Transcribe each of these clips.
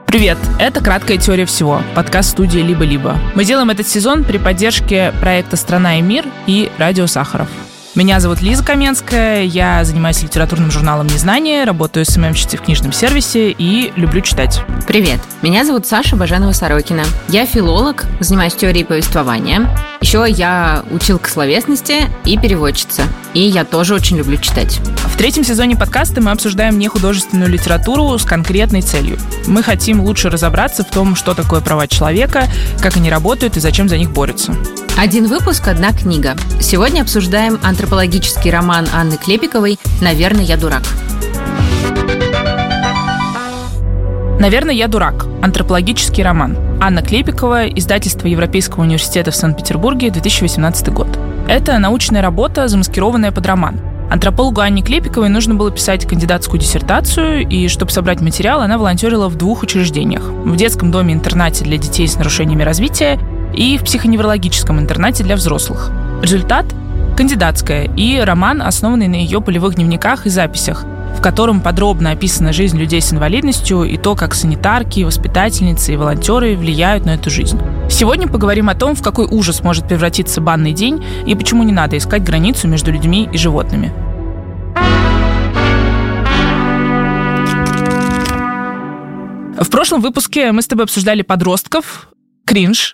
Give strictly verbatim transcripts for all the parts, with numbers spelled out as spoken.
Привет! Это «Краткая теория всего», подкаст студии «Либо-либо». Мы делаем этот сезон при поддержке проекта «Страна и мир» и «Радио Сахаров». Меня зовут Лиза Каменская, я занимаюсь литературным журналом «Незнание», работаю эс эм эм-щицей в книжном сервисе и люблю читать. Привет! Меня зовут Саша Баженова-Сорокина. Я филолог, занимаюсь теорией повествования. Еще я училка словесности и переводчица. И я тоже очень люблю читать. В третьем сезоне подкаста мы обсуждаем нехудожественную литературу с конкретной целью. Мы хотим лучше разобраться в том, что такое права человека, как они работают и зачем за них борются. Один выпуск, одна книга. Сегодня обсуждаем антропологический роман Анны Клепиковой «Наверное, я дурак». «Наверное, я дурак» – антропологический роман. Анна Клепикова, издательство Европейского университета в Санкт-Петербурге, две тысячи восемнадцатый год. Это научная работа, замаскированная под роман. Антропологу Анне Клепиковой нужно было писать кандидатскую диссертацию, и чтобы собрать материал, она волонтерила в двух учреждениях. В детском доме-интернате для детей с нарушениями развития и в психоневрологическом интернате для взрослых. Результат – кандидатская и роман, основанный на ее полевых дневниках и записях, в котором подробно описана жизнь людей с инвалидностью и то, как санитарки, воспитательницы и волонтеры влияют на эту жизнь. Сегодня поговорим о том, в какой ужас может превратиться банный день и почему не надо искать границу между людьми и животными. В прошлом выпуске мы с тобой обсуждали подростков. Кринж.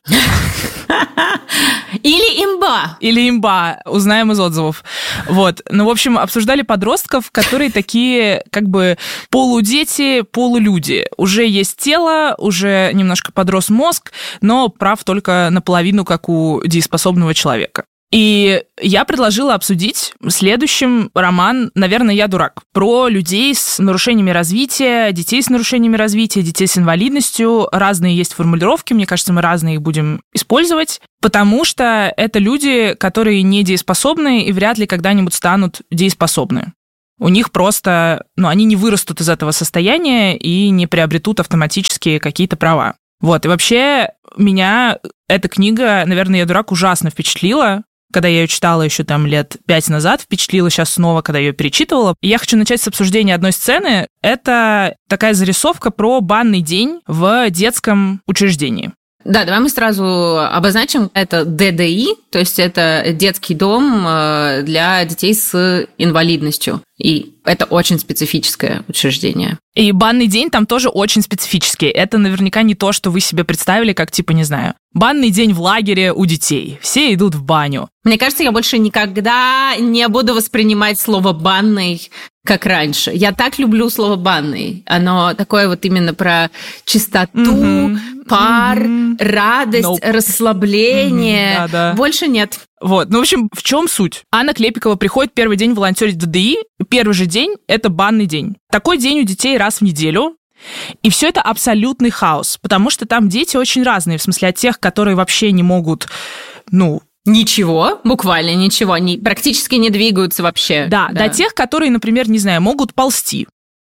Или имба. Или имба. Узнаем из отзывов. Вот. Ну, в общем, обсуждали подростков, которые такие, как бы, полудети, полулюди. Уже есть тело, уже немножко подрос мозг, но прав только наполовину, как у дееспособного человека. И я предложила обсудить следующим роман «Наверное, я дурак» про людей с нарушениями развития, детей с нарушениями развития, детей с инвалидностью. Разные есть формулировки, мне кажется, мы разные их будем использовать, потому что это люди, которые не дееспособны и вряд ли когда-нибудь станут дееспособны. У них просто, ну, они не вырастут из этого состояния и не приобретут автоматически какие-то права. Вот, и вообще меня эта книга «Наверное, я дурак» ужасно впечатлила. Когда я ее читала еще там лет пять назад, впечатлила сейчас снова, когда ее перечитывала. И я хочу начать с обсуждения одной сцены. Это такая зарисовка про банный день в детском учреждении. Да, давай мы сразу обозначим, это дэ дэ и, то есть это детский дом для детей с инвалидностью. И это очень специфическое учреждение. И банный день там тоже очень специфический. Это наверняка не то, что вы себе представили, как, типа, не знаю, банный день в лагере у детей. Все идут в баню. Мне кажется, я больше никогда не буду воспринимать слово «банный» как раньше. Я так люблю слово «банный». Оно такое вот именно про чистоту, mm-hmm. пар, mm-hmm. радость, nope. расслабление. Mm-hmm. Да, да. Больше нет. Вот, ну, в общем, в чем суть? Анна Клепикова приходит первый день волонтерить в дэ дэ и, первый же день – это банный день. Такой день у детей раз в неделю, и все это абсолютный хаос, потому что там дети очень разные, в смысле от тех, которые вообще не могут, ну… Ничего, буквально ничего, они практически не двигаются вообще. Да, да, до тех, которые, например, не знаю, могут ползти,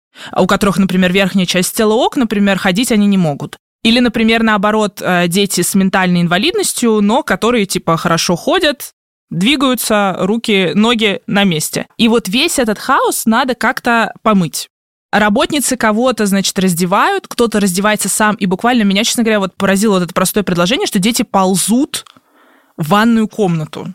у которых, например, верхняя часть тела ок, например, ходить они не могут. Или, например, наоборот, дети с ментальной инвалидностью, но которые, типа, хорошо ходят, двигаются, руки, ноги на месте. И вот весь этот хаос надо как-то помыть. Работницы кого-то, значит, раздевают, кто-то раздевается сам, и буквально меня, честно говоря, вот поразило вот это простое предложение, что дети ползут в ванную комнату.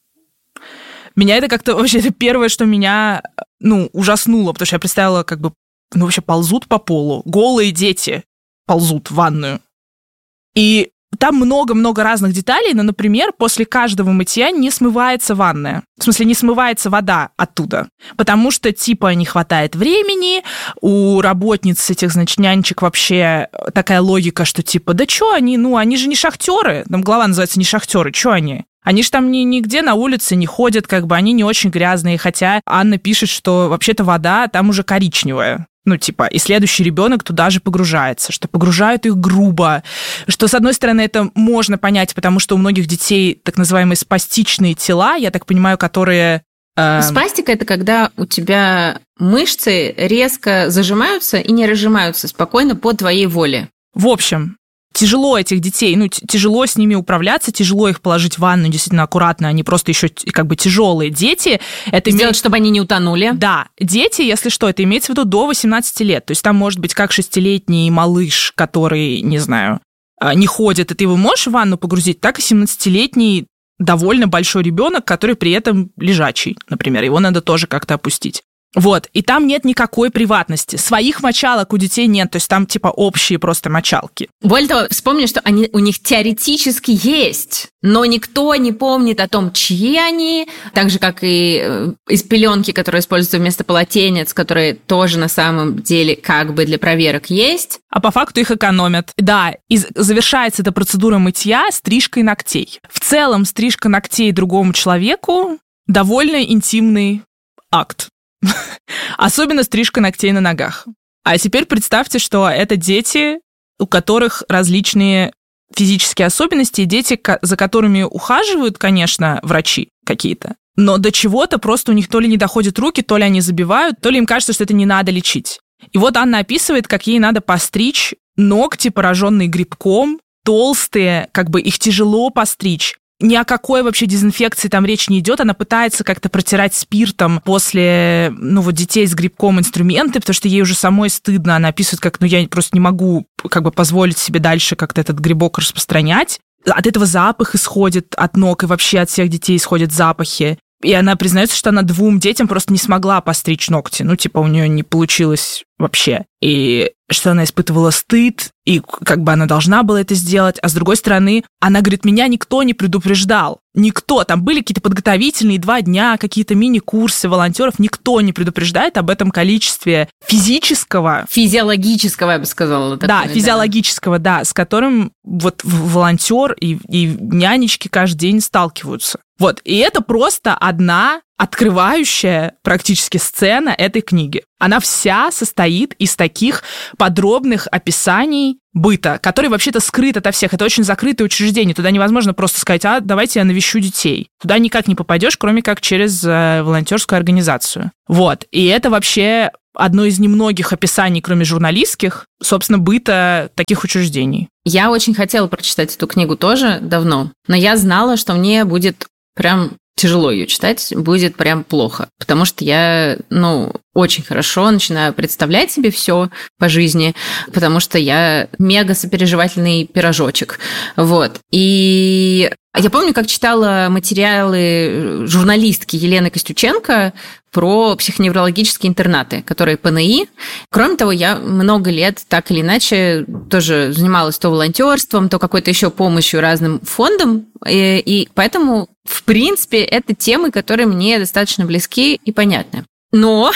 Меня это как-то вообще, это первое, что меня, ну, ужаснуло, потому что я представила, как бы, ну, вообще ползут по полу, голые дети ползут в ванную. И там много-много разных деталей, но, например, после каждого мытья не смывается ванная. В смысле, не смывается вода оттуда. Потому что, типа, не хватает времени, у работниц этих, значит, нянечек вообще такая логика, что, типа, да чё они, ну, они же не шахтеры. Там глава называется «Не шахтеры», чё они? Они же там ни, нигде на улице не ходят, как бы, они не очень грязные, хотя Анна пишет, что вообще-то вода там уже коричневая. Ну, типа, и следующий ребенок туда же погружается, что погружают их грубо, что, с одной стороны, это можно понять, потому что у многих детей так называемые спастичные тела, я так понимаю, которые… Э... Спастика – это когда у тебя мышцы резко зажимаются и не разжимаются спокойно по твоей воле. В общем, тяжело этих детей, ну, тяжело с ними управляться, тяжело их положить в ванну действительно аккуратно, они просто еще как бы тяжелые. Дети... Это Сделать, име... чтобы они не утонули. Да. Дети, если что, это имеется в виду до восемнадцати лет. То есть там может быть как шестилетний малыш, который, не знаю, не ходит, и ты его можешь в ванну погрузить, так и семнадцатилетний довольно большой ребенок, который при этом лежачий, например. Его надо тоже как-то опустить. Вот, и там нет никакой приватности. Своих мочалок у детей нет, то есть там типа общие просто мочалки. Более того, вспомни, что они, у них теоретически есть, но никто не помнит о том, чьи они, так же, как и из пеленки, которые используются вместо полотенец, которые тоже на самом деле как бы для проверок есть. А по факту их экономят. Да, и завершается эта процедура мытья стрижкой ногтей. В целом, стрижка ногтей другому человеку довольно интимный акт. Особенно стрижка ногтей на ногах. А теперь представьте, что это дети, у которых различные физические особенности, и дети, за которыми ухаживают, конечно, врачи какие-то, но до чего-то просто у них то ли не доходят руки, то ли они забивают, то ли им кажется, что это не надо лечить. И вот Анна описывает, как ей надо постричь ногти, пораженные грибком, толстые, как бы их тяжело постричь. Ни о какой вообще дезинфекции там речь не идет. Она пытается как-то протирать спиртом после, ну, вот детей с грибком инструменты, потому что ей уже самой стыдно. Она описывает, как, ну, я просто не могу как бы позволить себе дальше как-то этот грибок распространять. От этого запах исходит от ног, и вообще от всех детей исходят запахи. И она признается, что она двум детям просто не смогла постричь ногти. Ну, типа, у нее не получилось вообще. И что она испытывала стыд, и как бы она должна была это сделать. А с другой стороны, она говорит, меня никто не предупреждал. Никто. Там были какие-то подготовительные два дня, какие-то мини-курсы волонтеров. Никто не предупреждает об этом количестве физического... Физиологического, я бы сказала. Такое, да, физиологического, да. да, с которым вот волонтер и, и нянечки каждый день сталкиваются. Вот, и это просто одна открывающая практически сцена этой книги. Она вся состоит из таких подробных описаний быта, который вообще-то скрыт ото всех. Это очень закрытое учреждение. Туда невозможно просто сказать, а давайте я навещу детей. Туда никак не попадешь, кроме как через э, волонтерскую организацию. Вот, и это вообще одно из немногих описаний, кроме журналистских, собственно, быта таких учреждений. Я очень хотела прочитать эту книгу тоже давно, но я знала, что мне будет прям тяжело ее читать, будет прям плохо, потому что я, ну, очень хорошо начинаю представлять себе все по жизни, потому что я мега сопереживательный пирожочек, вот. И я помню, как читала материалы журналистки Елены Костюченко про психоневрологические интернаты, которые ПНИ. Кроме того, я много лет так или иначе тоже занималась то волонтерством, то какой-то еще помощью разным фондам, и, и поэтому, в принципе, это темы, которые мне достаточно близки и понятны. Но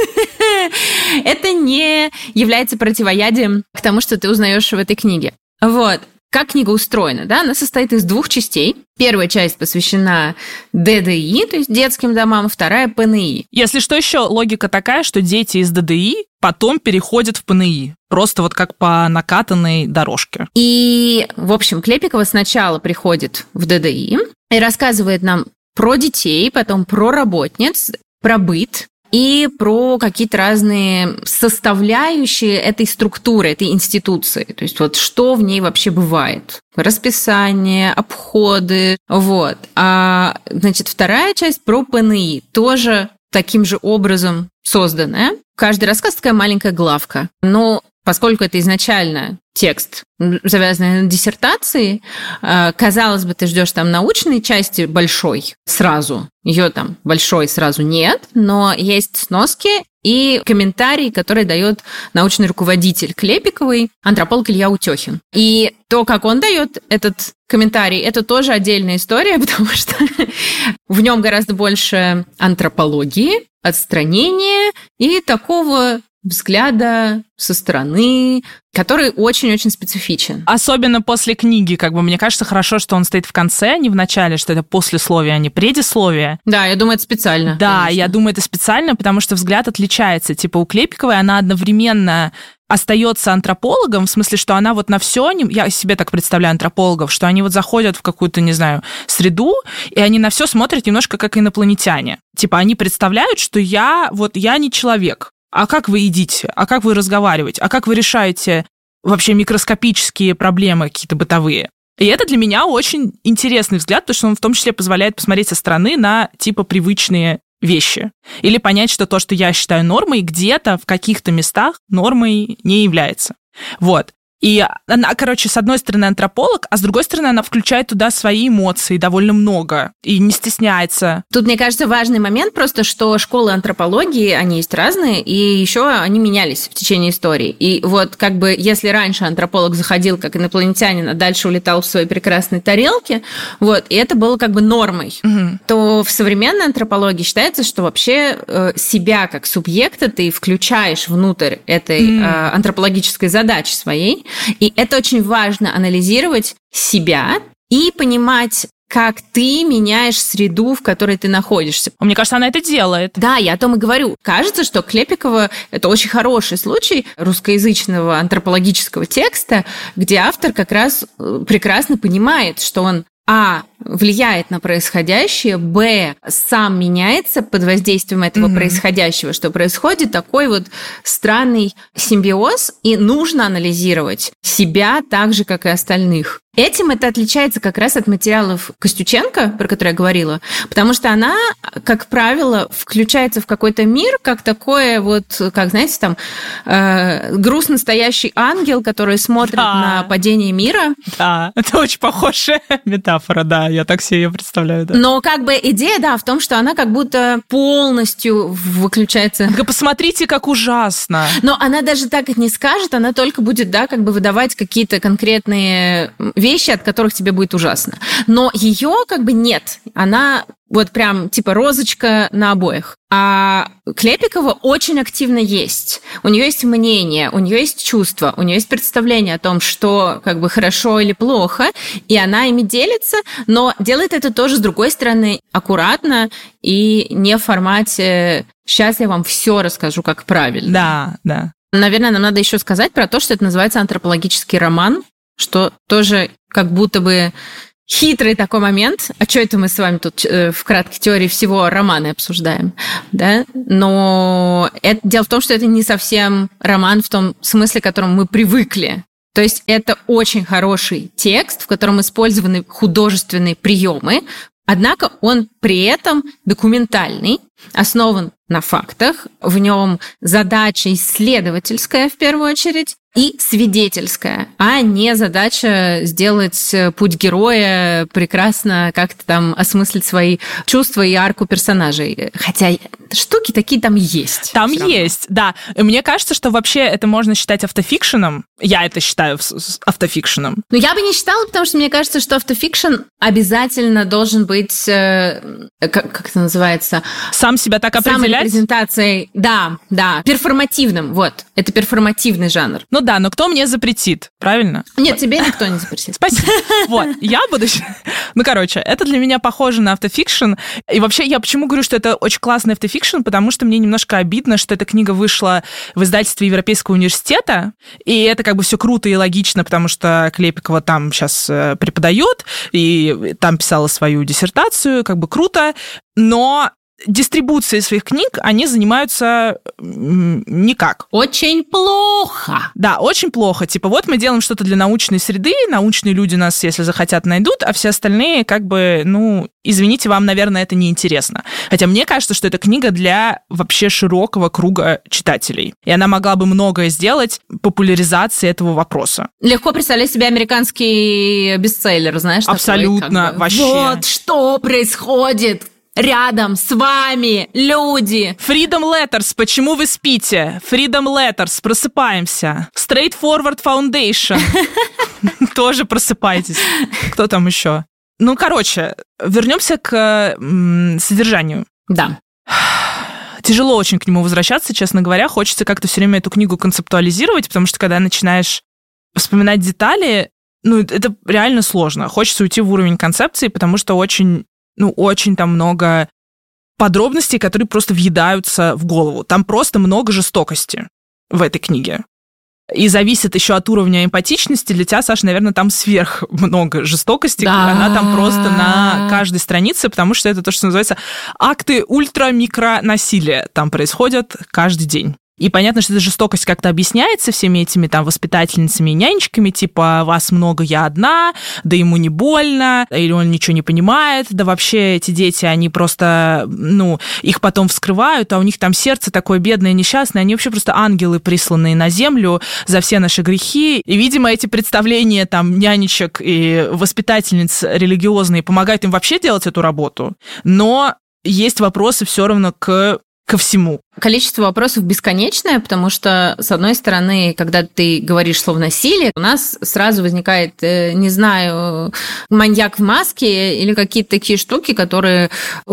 это не является противоядием к тому, что ты узнаешь в этой книге. Вот. Как книга устроена, да? Она состоит из двух частей. Первая часть посвящена ДДИ, то есть детским домам, вторая ПНИ. Если что, еще логика такая, что дети из ДДИ потом переходят в ПНИ. Просто вот как по накатанной дорожке. И, в общем, Клепикова сначала приходит в ДДИ и рассказывает нам про детей, потом про работниц, про быт и про какие-то разные составляющие этой структуры, этой институции. То есть вот что в ней вообще бывает. Расписание, обходы, вот. А, значит, вторая часть про ПНИ, тоже таким же образом созданная. Каждый рассказ такая маленькая главка. Но поскольку это изначально текст, завязанный на диссертации, казалось бы, ты ждешь там научной части большой сразу. Ее там большой сразу нет, но есть сноски и комментарий, который дает научный руководитель Клепиковой, антрополог Илья Утехин. И то, как он дает этот комментарий, это тоже отдельная история, потому что в нем гораздо больше антропологии, отстранения и такого взгляда со стороны, который очень-очень специфичен. Особенно после книги, как бы, мне кажется, хорошо, что он стоит в конце, не в начале, что это послесловие, а не предисловие. Да, я думаю, это специально. Да, конечно. Я думаю, это специально, потому что взгляд отличается. Типа у Клепиковой она одновременно остается антропологом, в смысле, что она вот на все, я себе так представляю антропологов, что они вот заходят в какую-то, не знаю, среду, и они на все смотрят немножко как инопланетяне. Типа они представляют, что я, вот я не человек. А как вы едите? А как вы разговариваете? А как вы решаете вообще микроскопические проблемы какие-то бытовые. И это для меня очень интересный взгляд, потому что он в том числе позволяет посмотреть со стороны на типа привычные вещи. Или понять, что то, что я считаю нормой, где-то в каких-то местах нормой не является. Вот. И она, короче, с одной стороны антрополог, а с другой стороны она включает туда свои эмоции довольно много и не стесняется. Тут, мне кажется, важный момент просто, что школы антропологии, они есть разные, и еще они менялись в течение истории. И вот как бы если раньше антрополог заходил как инопланетянин, а дальше улетал в своей прекрасной тарелке, вот, и это было как бы нормой, угу. то в современной антропологии считается, что вообще э, себя как субъекта ты включаешь внутрь этой mm. э, антропологической задачи своей. И это очень важно анализировать себя и понимать, как ты меняешь среду, в которой ты находишься. Мне кажется, она это делает. Да, я о том и говорю. Кажется, что Клепикова – это очень хороший случай русскоязычного антропологического текста, где автор как раз прекрасно понимает, что он а. влияет на происходящее, б. сам меняется под воздействием этого mm-hmm. происходящего, что происходит такой вот странный симбиоз, и нужно анализировать себя так же, как и остальных. Этим это отличается как раз от материалов Костюченко, про которые я говорила, потому что она, как правило, включается в какой-то мир, как такое вот, как, знаете, там, э, груз настоящий ангел, который смотрит да. на падение мира. Да, это очень похожая метафора, да, я так себе ее представляю. Да. Но как бы идея, да, в том, что она как будто полностью выключается. Да посмотрите, как ужасно. Но она даже так и не скажет, она только будет, да, как бы выдавать какие-то конкретные вещи, от которых тебе будет ужасно. Но ее как бы нет. Она вот прям типа розочка на обоях. А Клепикова очень активно есть. У нее есть мнение, у нее есть чувства, у нее есть представление о том, что как бы хорошо или плохо, и она ими делится, но делает это тоже, с другой стороны, аккуратно и не в формате «сейчас я вам все расскажу, как правильно». Да, да. Наверное, нам надо еще сказать про то, что это называется антропологический роман, что тоже как будто бы хитрый такой момент. А что это мы с вами тут э, в краткой теории всего романы обсуждаем? Да? Но это, дело в том, что это не совсем роман в том смысле, к которому мы привыкли. То есть это очень хороший текст, в котором использованы художественные приемы, однако он при этом документальный, основан на фактах, в нем задача исследовательская в первую очередь и свидетельская, а не задача сделать путь героя, прекрасно как-то там осмыслить свои чувства и арку персонажей. Хотя штуки такие там есть. Там есть, да. И мне кажется, что вообще это можно считать автофикшеном. Я это считаю автофикшеном. Но я бы не считала, потому что мне кажется, что автофикшн обязательно должен быть, э, как, как это называется? Сам себя так определять? Саморепрезентацией, да, да, перформативным, вот. Это перформативный жанр. Ну да, но кто мне запретит, правильно? Нет, тебе никто не запретит. Спасибо. Вот, я буду... Ну, короче, это для меня похоже на автофикшн. И вообще, я почему говорю, что это очень классный автофикшн, потому что мне немножко обидно, что эта книга вышла в издательстве Европейского университета, и это как бы все круто и логично, потому что Клепикова там сейчас преподает, и там писала свою диссертацию, как бы круто, но дистрибуцией своих книг они занимаются никак. Очень плохо. Да, очень плохо. Типа вот мы делаем что-то для научной среды, научные люди нас, если захотят, найдут, а все остальные как бы, ну, извините, вам, наверное, это неинтересно. Хотя мне кажется, что это книга для вообще широкого круга читателей. И она могла бы многое сделать популяризации этого вопроса. Легко представлять себе американский бестселлер, знаешь? Абсолютно, такой, как бы, вообще. Вот что происходит рядом с вами, люди. Freedom Letters, почему вы спите? Freedom Letters, просыпаемся. Straightforward Foundation, тоже просыпайтесь. Кто там еще? Ну, короче, вернемся к содержанию. Да. Тяжело очень к нему возвращаться, честно говоря. Хочется как-то все время эту книгу концептуализировать, потому что когда начинаешь вспоминать детали, ну, это реально сложно. Хочется уйти в уровень концепции, потому что очень... Ну, очень там много подробностей, которые просто въедаются в голову. Там просто много жестокости в этой книге. И зависит еще от уровня эмпатичности. Для тебя, Саша, наверное, там сверх много жестокости. Да. Она там просто на каждой странице, потому что это то, что называется акты ультра-микро-насилия. Там происходят каждый день. И понятно, что эта жестокость как-то объясняется всеми этими там воспитательницами и нянечками, типа «вас много, я одна», да ему не больно, или он ничего не понимает, да вообще эти дети, они просто, ну, их потом вскрывают, а у них там сердце такое бедное, несчастное, они вообще просто ангелы, присланные на землю за все наши грехи. И, видимо, эти представления там нянечек и воспитательниц религиозные помогают им вообще делать эту работу, но есть вопросы все равно к ко всему. Количество вопросов бесконечное, потому что, с одной стороны, когда ты говоришь слово «насилие», у нас сразу возникает, не знаю, маньяк в маске или какие-то такие штуки, которые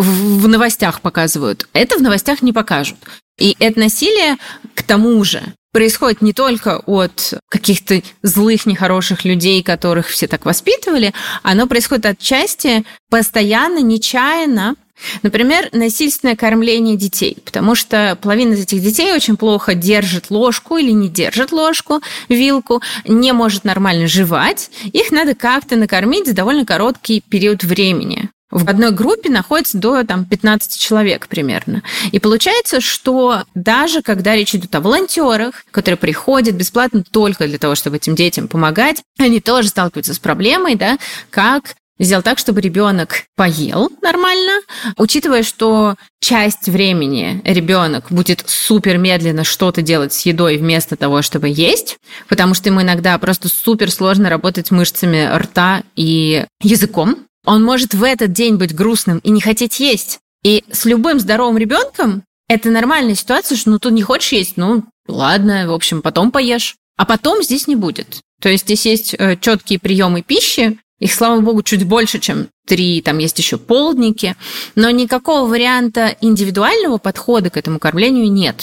в новостях показывают. Это в новостях не покажут. И это насилие, к тому же, происходит не только от каких-то злых, нехороших людей, которых все так воспитывали, оно происходит отчасти постоянно, нечаянно. Например, насильственное кормление детей, потому что половина из этих детей очень плохо держит ложку или не держит ложку, вилку, не может нормально жевать. Их надо как-то накормить за довольно короткий период времени. В одной группе находится до там, пятнадцати человек примерно. И получается, что даже когда речь идет о волонтерах, которые приходят бесплатно только для того, чтобы этим детям помогать, они тоже сталкиваются с проблемой, да, как сделать так, чтобы ребенок поел нормально, учитывая, что часть времени ребенок будет супер медленно что-то делать с едой вместо того, чтобы есть, потому что ему иногда просто супер сложно работать мышцами рта и языком. Он может в этот день быть грустным и не хотеть есть. И с любым здоровым ребенком это нормальная ситуация, что ну ты не хочешь есть, ну ладно, в общем, потом поешь. А потом здесь не будет. То есть здесь есть четкие приемы пищи. Их, слава богу, чуть больше, чем три, там есть еще полдники, но никакого варианта индивидуального подхода к этому кормлению нет.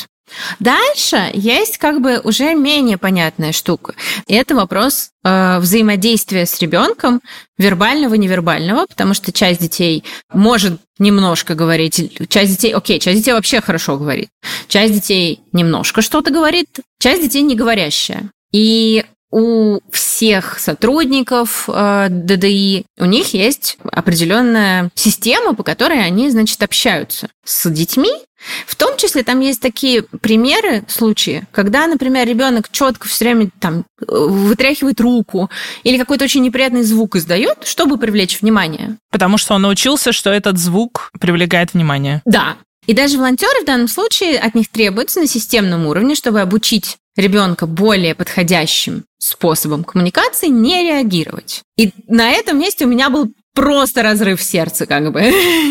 Дальше есть как бы уже менее понятная штука. И это вопрос э, взаимодействия с ребенком, вербального, невербального, потому что часть детей может немножко говорить, часть детей, окей, часть детей вообще хорошо говорит, часть детей немножко что-то говорит, часть детей не говорящая. И у всех сотрудников э, ДДИ у них есть определенная система, по которой они, значит, общаются с детьми. В том числе там есть такие примеры, случаи, когда, например, ребенок четко все время там вытряхивает руку или какой-то очень неприятный звук издает, чтобы привлечь внимание. Потому что он научился, что этот звук привлекает внимание. Да. И даже волонтеры в данном случае от них требуется на системном уровне, чтобы обучить ребенка более подходящим способом коммуникации, не реагировать. И на этом месте у меня был просто разрыв сердца, как бы.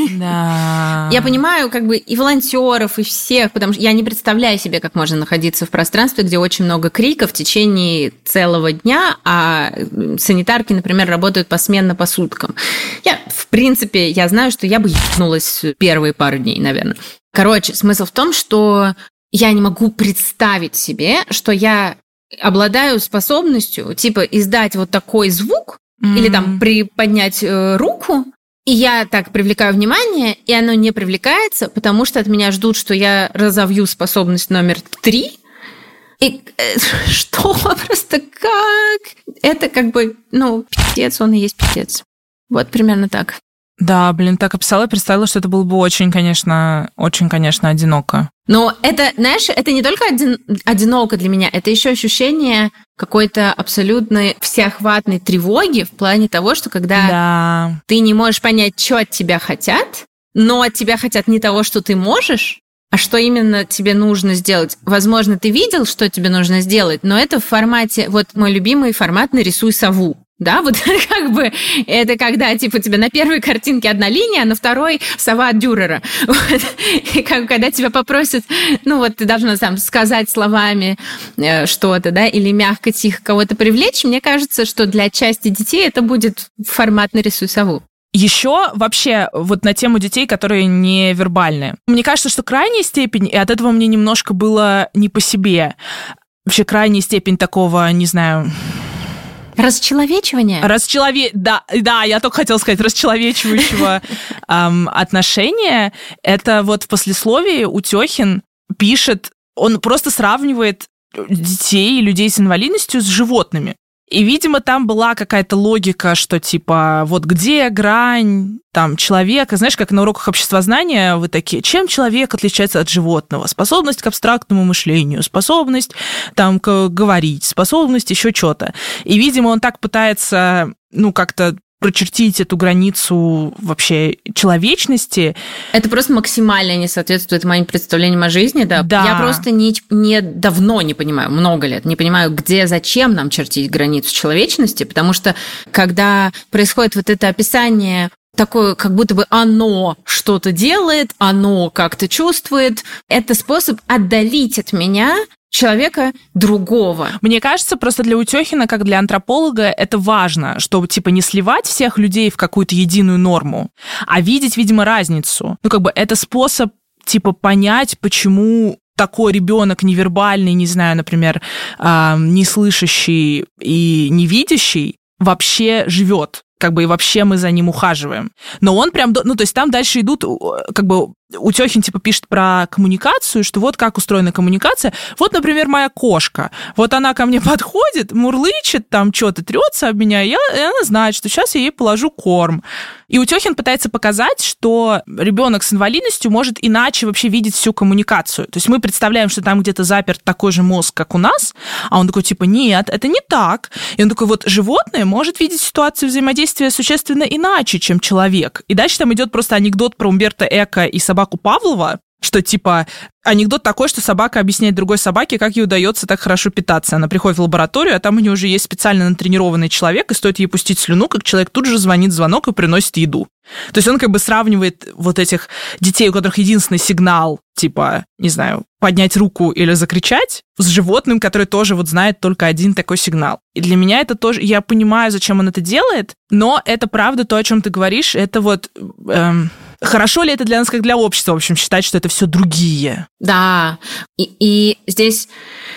Да. Я понимаю, как бы, и волонтеров, и всех, потому что я не представляю себе, как можно находиться в пространстве, где очень много крика в течение целого дня, а санитарки, например, работают посменно по суткам. Я, в принципе, я знаю, что я бы ебнулась первые пару дней, наверное. Короче, смысл в том, что я не могу представить себе, что я обладаю способностью, типа, издать вот такой звук, mm-hmm. или там приподнять э, руку, и я так привлекаю внимание, и оно не привлекается, потому что от меня ждут, что я разовью способность номер три. И э, что? Просто как? Это как бы, ну, пиздец, он и есть пиздец. Вот примерно так. Да, блин, так описала, я представила, что это было бы очень, конечно, очень, конечно, одиноко. Но это, знаешь, это не только один, одиноко для меня, это еще ощущение какой-то абсолютной всеохватной тревоги в плане того, что когда да. ты не можешь понять, что от тебя хотят, но от тебя хотят не того, что ты можешь, а что именно тебе нужно сделать. Возможно, ты видел, что тебе нужно сделать, но это в формате, вот мой любимый формат «нарисуй сову». Да, вот как бы это когда, типа, у тебя на первой картинке одна линия, а на второй сова от Дюрера. Вот. И как, когда тебя попросят, ну вот ты должна там сказать словами э, что-то, да, или мягко, тихо кого-то привлечь, мне кажется, что для части детей это будет формат «нарисуй сову». Еще вообще вот на тему детей, которые невербальные. Мне кажется, что крайняя степень, и от этого мне немножко было не по себе, вообще крайняя степень такого, не знаю... Расчеловечивание? Расчелове... Да, да, я только хотела сказать, расчеловечивающего эм, отношения. Это вот в послесловии Утёхин пишет, он просто сравнивает детей и людей с инвалидностью с животными. И, видимо, там была какая-то логика, что, типа, вот где грань там человека, знаешь, как на уроках обществознания вы такие, чем человек отличается от животного? Способность к абстрактному мышлению, способность там к- говорить, способность еще что-то. И, видимо, он так пытается, ну, как-то прочертить эту границу вообще человечности. Это просто максимально не соответствует моим представлениям о жизни, да. Да. Я просто не, не давно не понимаю, много лет, не понимаю, где, зачем нам чертить границу человечности, потому что когда происходит вот это описание такое, как будто бы оно что-то делает, оно как-то чувствует, это способ отдалить от меня человека другого. Мне кажется, просто для Утёхина, как для антрополога, это важно, чтобы, типа, не сливать всех людей в какую-то единую норму, а видеть, видимо, разницу. Ну, как бы, это способ, типа, понять, почему такой ребенок невербальный, не знаю, например, э, неслышащий и невидящий вообще живет. Как бы и вообще мы за ним ухаживаем. Но он прям, ну, то есть там дальше идут, как бы, Утёхин, типа, пишет про коммуникацию, что вот как устроена коммуникация. Вот, например, моя кошка. Вот она ко мне подходит, мурлычет, там что-то трется об меня, и, я, и она знает, что сейчас я ей положу корм. И Утёхин пытается показать, что ребенок с инвалидностью может иначе вообще видеть всю коммуникацию. То есть мы представляем, что там где-то заперт такой же мозг, как у нас, а он такой, типа, нет, это не так. И он такой, вот животное может видеть ситуацию взаимодействия существенно иначе, чем человек. И дальше там идет просто анекдот про Умберто Эко и собаку Павлова, что, типа, анекдот такой, что собака объясняет другой собаке, как ей удается так хорошо питаться. Она приходит в лабораторию, а там у нее уже есть специально натренированный человек, и стоит ей пустить слюну, как человек тут же звонит в звонок и приносит еду. То есть он как бы сравнивает вот этих детей, у которых единственный сигнал, типа, не знаю, поднять руку или закричать, с животным, который тоже вот знает только один такой сигнал. И для меня это тоже... Я понимаю, зачем он это делает, но это правда то, о чем ты говоришь, это вот... Эм, хорошо ли это для нас, как для общества, в общем, считать, что это все другие? Да, и, и здесь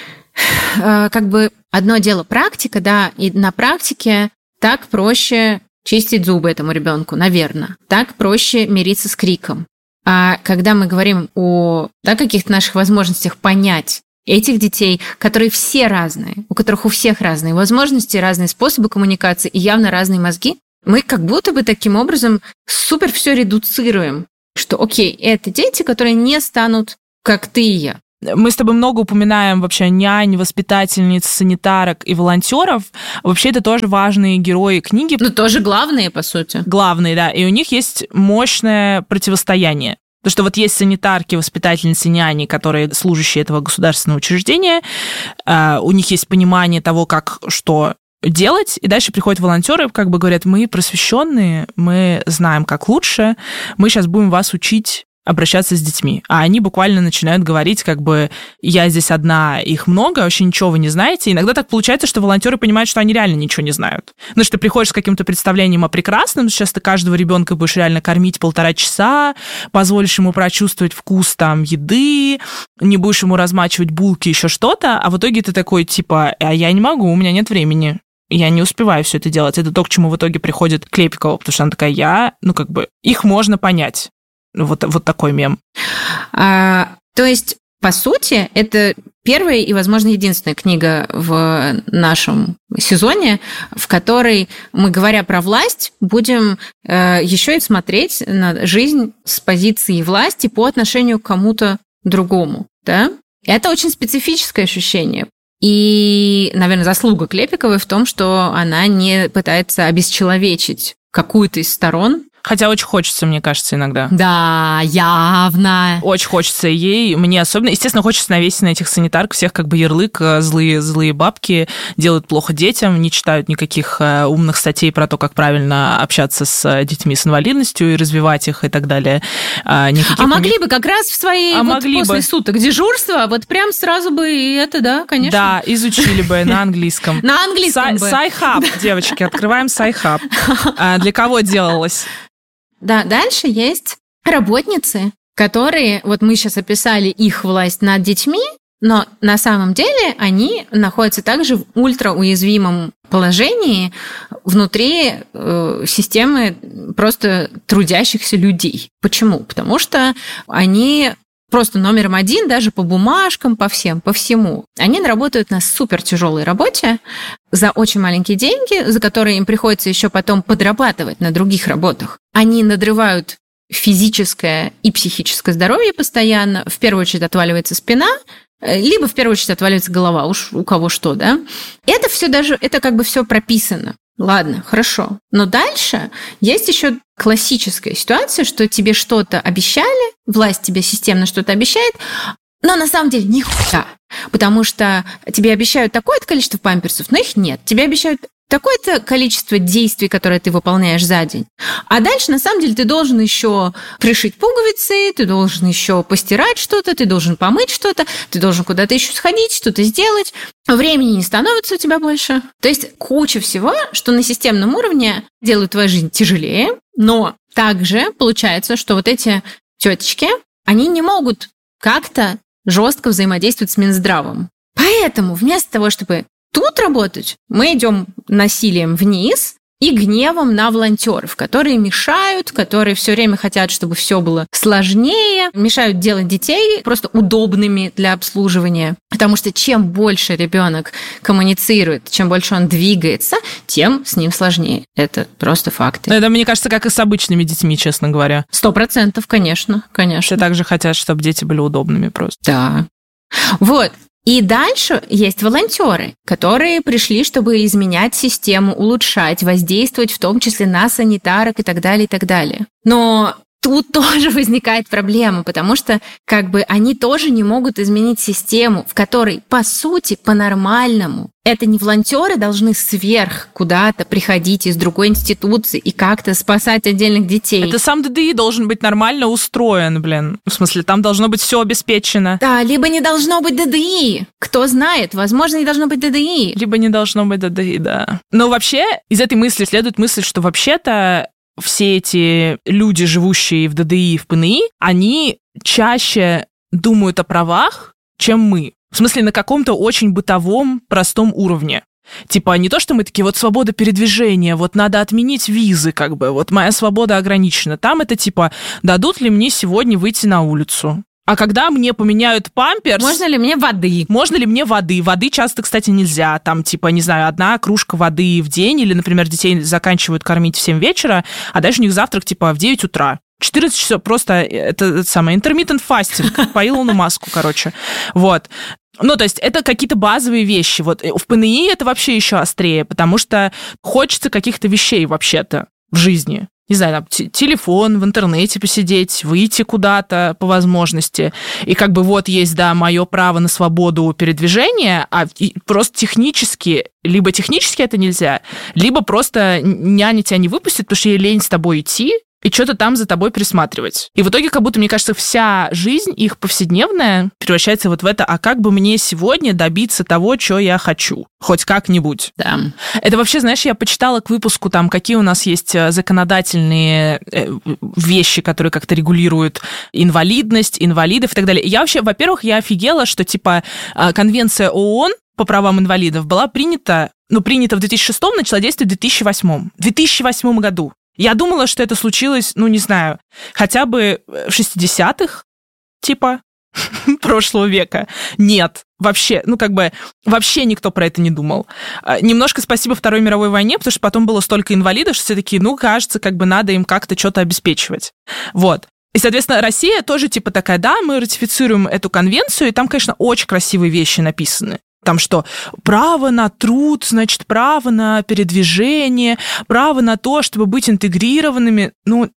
э, как бы одно дело практика, да, и на практике так проще чистить зубы этому ребенку, наверное, так проще мириться с криком. А когда мы говорим о, да, каких-то наших возможностях понять этих детей, которые все разные, у которых у всех разные возможности, разные способы коммуникации и явно разные мозги, мы как будто бы таким образом супер все редуцируем, что окей, это дети, которые не станут как ты и я. Мы с тобой много упоминаем вообще нянь, воспитательниц, санитарок и волонтеров. Вообще это тоже важные герои книги. Ну, тоже главные, по сути. Главные, да. И у них есть мощное противостояние. Потому что вот есть санитарки, воспитательницы, няни, которые служащие этого государственного учреждения. У них есть понимание того, как что делать, и дальше приходят волонтеры, как бы говорят, мы просвещенные, мы знаем, как лучше, мы сейчас будем вас учить обращаться с детьми. А они буквально начинают говорить, как бы, я здесь одна, их много, вообще ничего вы не знаете. И иногда так получается, что волонтеры понимают, что они реально ничего не знают. Ну, что ты приходишь с каким-то представлением о прекрасном, сейчас ты каждого ребенка будешь реально кормить полтора часа, позволишь ему прочувствовать вкус там еды, не будешь ему размачивать булки, еще что-то, а в итоге ты такой, типа, а я не могу, у меня нет времени. Я не успеваю все это делать. Это то, к чему в итоге приходит Клепикова, потому что она такая, я, ну, как бы, их можно понять. Вот, вот такой мем. А, то есть, по сути, это первая и, возможно, единственная книга в нашем сезоне, в которой мы, говоря про власть, будем э, еще и смотреть на жизнь с позиции власти по отношению к кому-то другому. Да? Это очень специфическое ощущение. И, наверное, заслуга Клепиковой в том, что она не пытается обесчеловечить какую-то из сторон. Хотя очень хочется, мне кажется, иногда. Да, явно. Очень хочется ей, мне особенно. Естественно, хочется навесить на этих санитарок всех как бы ярлык, злые, злые бабки, делают плохо детям, не читают никаких умных статей про то, как правильно общаться с детьми с инвалидностью и развивать их и так далее. Никаких а могли бы как раз в своей а вот могли после бы. суток дежурства вот прям сразу бы и это, да, конечно. Да, изучили бы на английском. На английском бы. Сайхаб, девочки, открываем Сайхаб. Для кого делалось? Да, дальше есть работницы, которые, вот мы сейчас описали их власть над детьми, но на самом деле они находятся также в ультрауязвимом положении внутри э, системы просто трудящихся людей. Почему? Потому что они просто номером один даже по бумажкам, по всем, по всему. Они работают на супер тяжелой работе за очень маленькие деньги, за которые им приходится еще потом подрабатывать на других работах. Они надрывают физическое и психическое здоровье постоянно. В первую очередь отваливается спина, либо в первую очередь отваливается голова, уж у кого что, да. Это все даже, это как бы все прописано. Ладно, хорошо. Но дальше есть еще классическая ситуация, что тебе что-то обещали, власть тебе системно что-то обещает, но на самом деле нихуя. Потому что тебе обещают такое-то количество памперсов, но их нет. Тебе обещают такое-то количество действий, которые ты выполняешь за день. А дальше, на самом деле, ты должен еще пришить пуговицы, ты должен еще постирать что-то, ты должен помыть что-то, ты должен куда-то еще сходить, что-то сделать. Времени не становится у тебя больше. То есть куча всего, что на системном уровне делают твою жизнь тяжелее, но также получается, что вот эти тетечки, они не могут как-то жестко взаимодействовать с Минздравом. Поэтому вместо того, чтобы тут работать, мы идем насилием вниз и гневом на волонтеров, которые мешают, которые все время хотят, чтобы все было сложнее, мешают делать детей просто удобными для обслуживания. Потому что чем больше ребенок коммуницирует, чем больше он двигается, тем с ним сложнее. Это просто факты. Это, мне кажется, как и с обычными детьми, честно говоря. Сто процентов, конечно, конечно. Все также хотят, чтобы дети были удобными просто. Да. Вот. И дальше есть волонтеры, которые пришли, чтобы изменять систему, улучшать, воздействовать в том числе на санитарок и так далее, и так далее. Но тут тоже возникает проблема, потому что как бы они тоже не могут изменить систему, в которой, по сути, по-нормальному, это не волонтеры должны сверх куда-то приходить из другой институции и как-то спасать отдельных детей. Это сам ДДИ должен быть нормально устроен, блин. В смысле, там должно быть все обеспечено. Да, либо не должно быть ДДИ. Кто знает, возможно, не должно быть ДДИ. Либо не должно быть ДДИ, да. Но вообще из этой мысли следует мысль, что вообще-то все эти люди, живущие в ДДИ и в ПНИ, они чаще думают о правах, чем мы. В смысле, на каком-то очень бытовом, простом уровне. Типа, не то, что мы такие, вот свобода передвижения, вот надо отменить визы, как бы, вот моя свобода ограничена. Там это типа, дадут ли мне сегодня выйти на улицу? А когда мне поменяют памперс... Можно ли мне воды? Можно ли мне воды? Воды часто, кстати, нельзя. Там, типа, не знаю, одна кружка воды в день, или, например, детей заканчивают кормить в семь вечера, а дальше у них завтрак, типа, в девять утра. четырнадцать часов, просто это, это самое, intermittent fasting, по Илону Маску, короче. Вот. Ну, то есть это какие-то базовые вещи. Вот в ПНИ это вообще еще острее, потому что хочется каких-то вещей вообще-то в жизни. Не знаю, там, т- телефон, в интернете посидеть, выйти куда-то по возможности. И как бы вот есть, да, мое право на свободу передвижения, а просто технически, либо технически это нельзя, либо просто няня тебя не выпустит, потому что ей лень с тобой идти, и что-то там за тобой присматривать. И в итоге, как будто, мне кажется, вся жизнь их повседневная превращается вот в это, а как бы мне сегодня добиться того, что я хочу? Хоть как-нибудь. Да. Это вообще, знаешь, я почитала к выпуску, там, какие у нас есть законодательные вещи, которые как-то регулируют инвалидность, инвалидов и так далее. Я вообще, во-первых, я офигела, что, типа, конвенция ООН по правам инвалидов была принята, ну, принята в две тысячи шестом, начала действовать в две тысячи восьмом. В две тысячи восьмом году. Я думала, что это случилось, ну, не знаю, хотя бы в шестидесятых, типа, прошлого века. Нет, вообще, ну, как бы, вообще никто про это не думал. Немножко спасибо Второй мировой войне, потому что потом было столько инвалидов, что все такие, ну, кажется, как бы надо им как-то что-то обеспечивать. Вот. И, соответственно, Россия тоже, типа, такая, да, мы ратифицируем эту конвенцию, и там, конечно, очень красивые вещи написаны. Там что? Право на труд, значит, право на передвижение, право на то, чтобы быть интегрированными. Ну,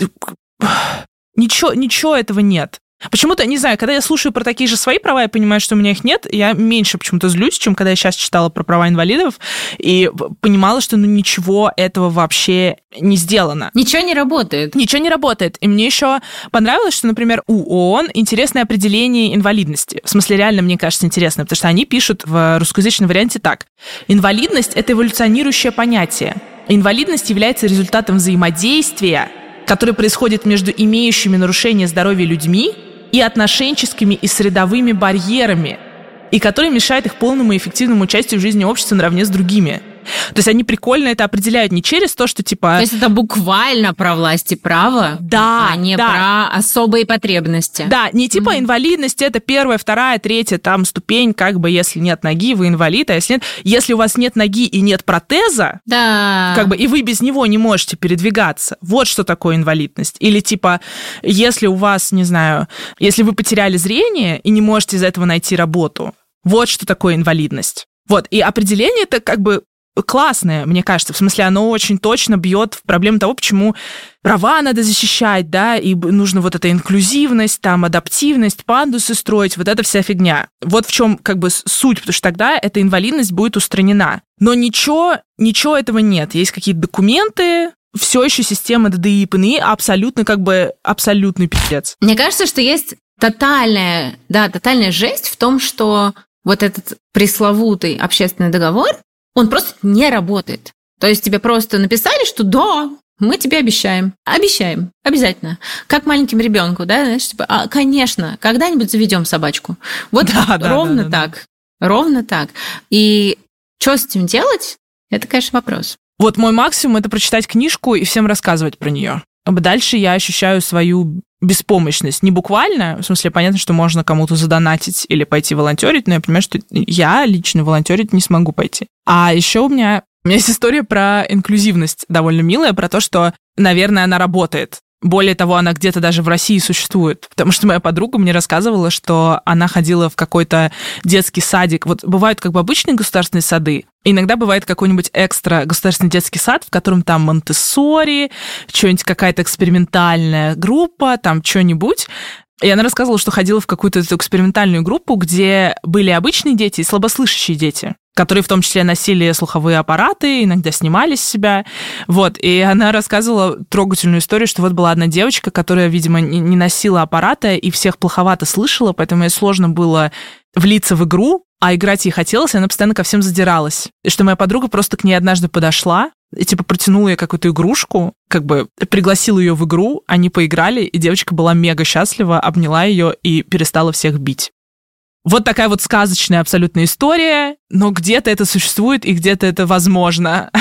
ничего, ничего этого нет. Почему-то, не знаю, когда я слушаю про такие же свои права, я понимаю, что у меня их нет, я меньше почему-то злюсь, чем когда я сейчас читала про права инвалидов, и понимала, что ну ничего этого вообще не сделано. Ничего не работает. Ничего не работает. И мне еще понравилось, что, например, у ООН интересное определение инвалидности. В смысле, реально, мне кажется, интересно, потому что они пишут в русскоязычном варианте так. Инвалидность – это эволюционирующее понятие. Инвалидность является результатом взаимодействия, которое происходит между имеющими нарушение здоровья людьми и отношенческими и средовыми барьерами, и который мешает их полному и эффективному участию в жизни общества наравне с другими. То есть они прикольно это определяют не через то, что типа... То есть это буквально про власть и право, да, а не да. про особые потребности. Да, не типа Mm-hmm. инвалидность, это первая, вторая, третья там ступень, как бы если нет ноги, вы инвалид, а если нет... Если у вас нет ноги и нет протеза, да. как бы и вы без него не можете передвигаться, вот что такое инвалидность. Или типа, если у вас, не знаю, если вы потеряли зрение и не можете из-за этого найти работу, вот что такое инвалидность. Вот, и определение это как бы классное, мне кажется, в смысле, оно очень точно бьет в проблему того, почему права надо защищать, да, и нужно вот эта инклюзивность, там, адаптивность, пандусы строить, вот эта вся фигня. Вот в чем как бы суть, потому что тогда эта инвалидность будет устранена. Но ничего, ничего этого нет. Есть какие-то документы, все еще система ДДИ и ПНИ абсолютно как бы абсолютный пиздец. Мне кажется, что есть тотальная, да, тотальная жесть в том, что вот этот пресловутый общественный договор, он просто не работает. То есть тебе просто написали, что да, мы тебе обещаем. Обещаем. Обязательно. Как маленьким ребенку, да, знаешь, типа, а, конечно, когда-нибудь заведем собачку. Вот да, ровно да, да, так. Да. Ровно так. И что с этим делать, это, конечно, вопрос. Вот мой максимум — это прочитать книжку и всем рассказывать про нее. Дальше я ощущаю свою беспомощность. Не буквально, в смысле, понятно, что можно кому-то задонатить или пойти волонтерить, но я понимаю, что я лично волонтерить не смогу пойти. А еще у меня, у меня есть история про инклюзивность довольно милая, про то, что, наверное, она работает. Более того, она где-то даже в России существует, потому что моя подруга мне рассказывала, что она ходила в какой-то детский садик. Вот бывают как бы обычные государственные сады, иногда бывает какой-нибудь экстра государственный детский сад, в котором там Монтессори, что-нибудь какая-то экспериментальная группа, там что-нибудь. И она рассказывала, что ходила в какую-то эту экспериментальную группу, где были обычные дети и слабослышащие дети, которые в том числе носили слуховые аппараты, иногда снимали с себя. Вот. И она рассказывала трогательную историю, что вот была одна девочка, которая, видимо, не носила аппарата и всех плоховато слышала, поэтому ей сложно было влиться в игру, а играть ей хотелось, и она постоянно ко всем задиралась. И что моя подруга просто к ней однажды подошла и типа протянула ей какую-то игрушку, как бы пригласила ее в игру, они поиграли, и девочка была мега счастлива, обняла ее и перестала всех бить. Вот такая вот сказочная абсолютная история, но где-то это существует и где-то это возможно.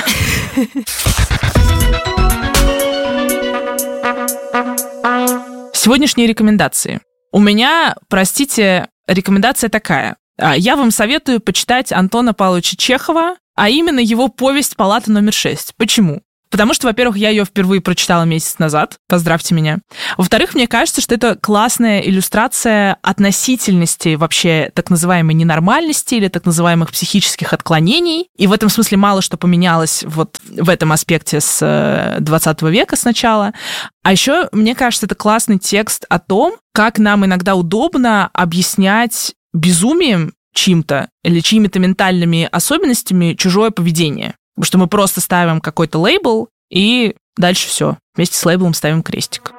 Сегодняшние рекомендации. У меня, простите, рекомендация такая. Я вам советую почитать Антона Павловича Чехова, а именно его повесть «Палата номер шесть». Почему? Потому что, во-первых, я ее впервые прочитала месяц назад, поздравьте меня. Во-вторых, мне кажется, что это классная иллюстрация относительности вообще так называемой ненормальности или так называемых психических отклонений. И в этом смысле мало что поменялось вот в этом аспекте с двадцатого века сначала. А еще, мне кажется, это классный текст о том, как нам иногда удобно объяснять безумием чьим-то или чьими-то ментальными особенностями чужое поведение. Потому что мы просто ставим какой-то лейбл, и дальше все. Вместе с лейблом ставим крестик.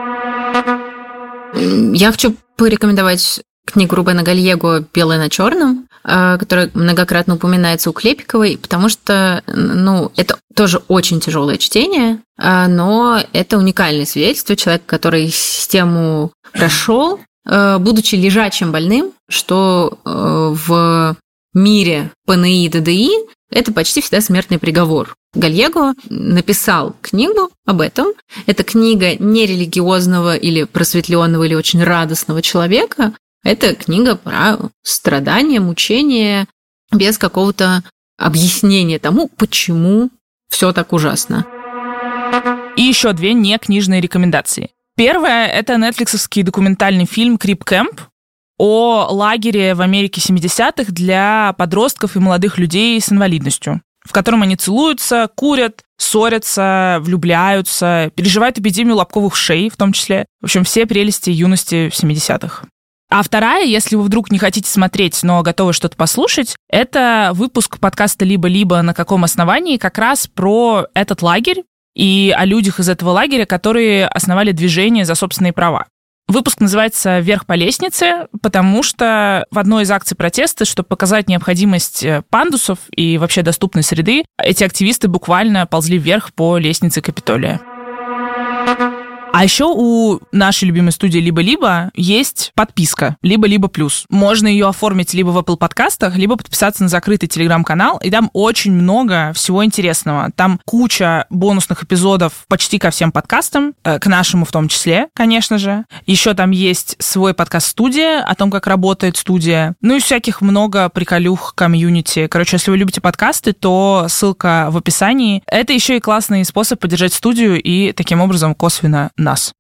Я хочу порекомендовать книгу Рубена Гальего «Белое на черном», которая многократно упоминается у Клепиковой, потому что, ну, это тоже очень тяжелое чтение, но это уникальное свидетельство человека, который систему прошел, будучи лежачим больным, что в мире ПНИ и ДДИ это почти всегда смертный приговор. Гальего написал книгу об этом. Это книга не религиозного или просветленного или очень радостного человека. Это книга про страдания, мучения, без какого-то объяснения тому, почему все так ужасно. И еще две не книжные рекомендации. Первая — это нетфликсовский документальный фильм «Крип Кэмп» о лагере в Америке семидесятых для подростков и молодых людей с инвалидностью, в котором они целуются, курят, ссорятся, влюбляются, переживают эпидемию лобковых шей в том числе. В общем, все прелести юности в семидесятых. А вторая, если вы вдруг не хотите смотреть, но готовы что-то послушать, это выпуск подкаста «Либо-либо. На каком основании» как раз про этот лагерь и о людях из этого лагеря, которые основали движение за собственные права. Выпуск называется «Вверх по лестнице», потому что в одной из акций протеста, чтобы показать необходимость пандусов и вообще доступной среды, эти активисты буквально ползли вверх по лестнице Капитолия. А еще у нашей любимой студии «Либо-либо» есть подписка «Либо-либо плюс». Можно ее оформить либо в Apple подкастах, либо подписаться на закрытый телеграм-канал, и там очень много всего интересного. Там куча бонусных эпизодов почти ко всем подкастам, к нашему в том числе, конечно же. Еще там есть свой подкаст-студия о том, как работает студия. Ну и всяких много приколюх комьюнити. Короче, если вы любите подкасты, то ссылка в описании. Это еще и классный способ поддержать студию и таким образом косвенно нас.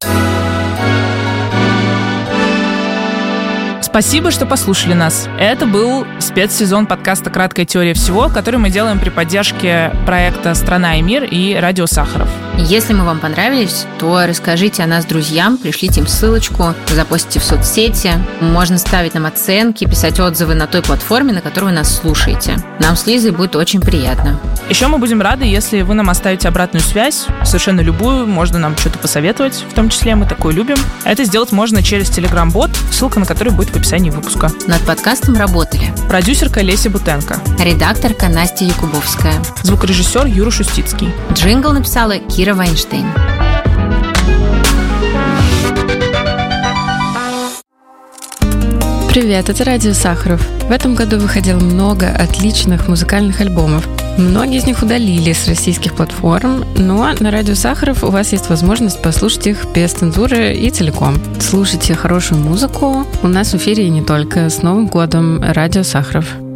Спасибо, что послушали нас. Это был спецсезон подкаста «Краткая теория всего», который мы делаем при поддержке проекта «Страна и мир» и «Радио Сахаров». Если мы вам понравились, то расскажите о нас друзьям, пришлите им ссылочку, запостите в соцсети. Можно ставить нам оценки, писать отзывы на той платформе, на которой вы нас слушаете. Нам с Лизой будет очень приятно. Еще мы будем рады, если вы нам оставите обратную связь, совершенно любую, можно нам что-то посоветовать, в том числе мы такое любим. Это сделать можно через Telegram-бот, ссылка на который будет в описании выпуска. Над подкастом работали продюсерка Леся Бутенко, редакторка Настя Якубовская, звукорежиссер Юра Шустицкий. Джингл написала Кира Вайнштейн. Привет, это Радио Сахаров. В этом году выходило много отличных музыкальных альбомов. Многие из них удалили с российских платформ, но на Радио Сахаров у вас есть возможность послушать их без цензуры и целиком. Слушайте хорошую музыку. У нас в эфире и не только. С Новым годом, Радио Сахаров.